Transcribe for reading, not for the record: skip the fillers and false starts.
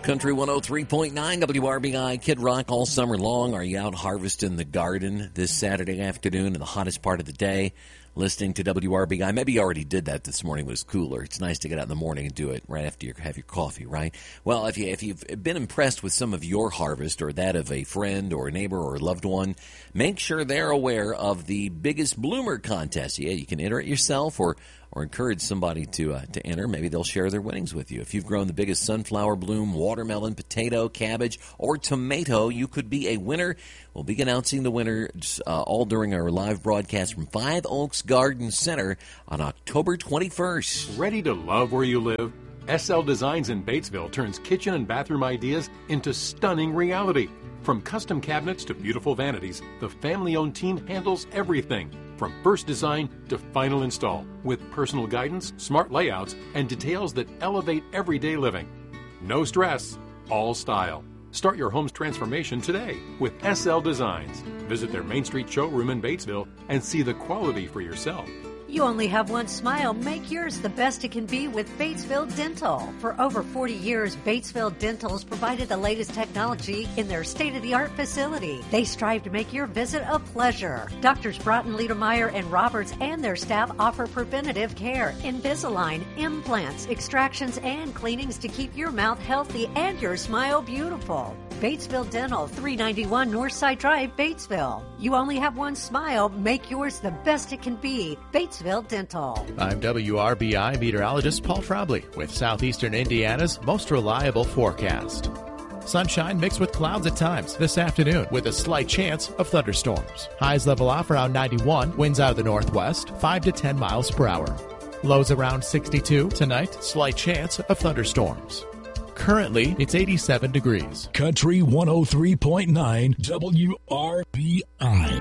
Country 103.9 WRBI, Kid Rock all summer long. Are you out harvesting the garden this Saturday afternoon in the hottest part of the day, listening to WRBI? Maybe you already did that this morning. It was cooler. It's nice to get out in the morning and do it right after you have your coffee, right? Well, if you've been impressed with some of your harvest or that of a friend or a neighbor or a loved one, make sure they're aware of the Biggest Bloomer contest. Yeah, you can enter it yourself or encourage somebody to enter. Maybe they'll share their winnings with you. If you've grown the biggest sunflower bloom, watermelon, potato, cabbage, or tomato, you could be a winner. We'll be announcing the winners all during our live broadcast from Five Oaks Garden Center on October 21st. Ready to love where you live? SL Designs in Batesville turns kitchen and bathroom ideas into stunning reality. From custom cabinets to beautiful vanities, the family-owned team handles everything, from first design to final install, with personal guidance, smart layouts, and details that elevate everyday living. No stress, all style. Start your home's transformation today with SL Designs. Visit their Main Street showroom in Batesville and see the quality for yourself. You only have one smile. Make yours the best it can be with Batesville Dental. For over 40 years, Batesville Dental has provided the latest technology in their state-of-the-art facility. They strive to make your visit a pleasure. Doctors Broughton, Liedermeyer, and Roberts and their staff offer preventative care, Invisalign, implants, extractions, and cleanings to keep your mouth healthy and your smile beautiful. Batesville Dental, 391 Northside Drive, Batesville. You only have one smile. Make yours the best it can be. Batesville Dental. I'm WRBI meteorologist Paul Trombley with Southeastern Indiana's most reliable forecast. Sunshine mixed with clouds at times this afternoon with a slight chance of thunderstorms. Highs level off around 91, winds out of the northwest, 5 to 10 miles per hour. Lows around 62 tonight, slight chance of thunderstorms. Currently, it's 87 degrees. Country 103.9 WRBI.